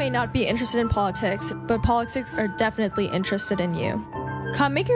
may not be interested in politics, but politics are definitely interested in you. Come make your